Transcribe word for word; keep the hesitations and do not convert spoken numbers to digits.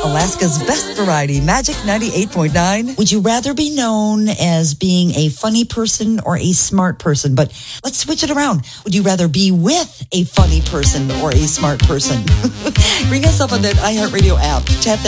Alaska's best variety, Magic ninety-eight point nine. Would you rather be known as being a funny person or a smart person? But let's switch it around. Would you rather be with a funny person or a smart person? Bring us up on that iHeartRadio app. Tap